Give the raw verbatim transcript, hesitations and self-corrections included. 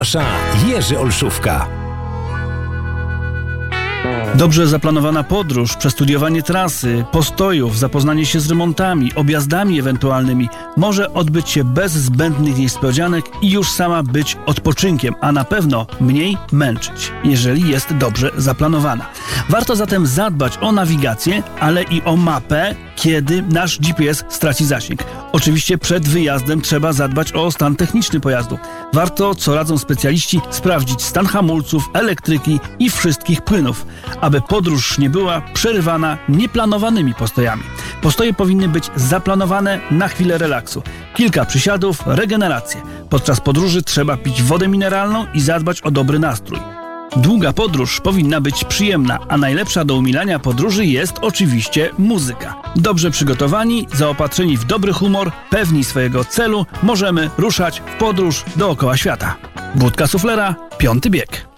Jerzy Olszówka. Dobrze zaplanowana podróż, przestudiowanie trasy, postojów, zapoznanie się z remontami, objazdami ewentualnymi może odbyć się bez zbędnych niespodzianek i już sama być odpoczynkiem, a na pewno mniej męczyć, jeżeli jest dobrze zaplanowana. Warto zatem zadbać o nawigację, ale i o mapę, kiedy nasz G P S straci zasięg. Oczywiście przed wyjazdem trzeba zadbać o stan techniczny pojazdu. Warto, co radzą specjaliści, sprawdzić stan hamulców, elektryki i wszystkich płynów, aby podróż nie była przerywana nieplanowanymi postojami. Postoje powinny być zaplanowane na chwilę relaksu. Kilka przysiadów, regenerację. Podczas podróży trzeba pić wodę mineralną i zadbać o dobry nastrój. Długa podróż powinna być przyjemna, a najlepsza do umilania podróży jest oczywiście muzyka. Dobrze przygotowani, zaopatrzeni w dobry humor, pewni swojego celu, możemy ruszać w podróż dookoła świata. Budka Suflera, piąty bieg.